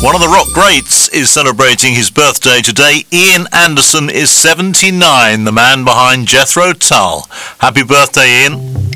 One of the rock greats is celebrating his birthday today. Ian Anderson is 79, the man behind Jethro Tull. Happy birthday, Ian.